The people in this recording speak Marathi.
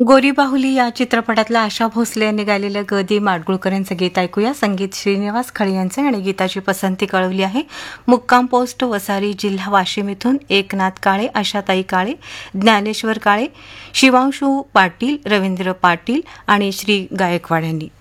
गोरी बाहुली या चित्रपटातलं आशा भोसले यांनी गायलेलं गदी माडगुळकर यांचं गीत ऐकूया. संगीत श्रीनिवास खळे यांचे आणि गीताची पसंती कळवली आहे मुक्काम पोस्ट वसारी जिल्हा वाशिम इथून एकनाथ काळे, आशाताई काळे, ज्ञानेश्वर काळे, शिवांशू पाटील, रवींद्र पाटील आणि श्री गायकवाड यांनी.